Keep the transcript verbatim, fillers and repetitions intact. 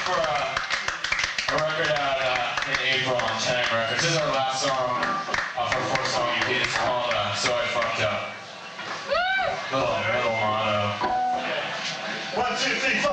for uh, a record out uh, in April on Chang Records. This is our last song off our four song E P. It's called uh, So I Fucked Up. Little, little motto. One, two, three, four.